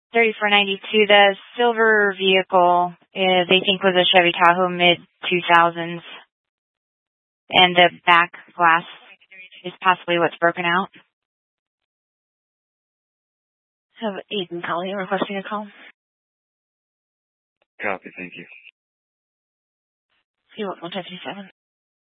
3492, the silver vehicle, they think was a Chevy Tahoe mid-2000s, and the back glass is possibly what's broken out. Have Aiden Pally requesting a call. Copy, thank you. You want 157?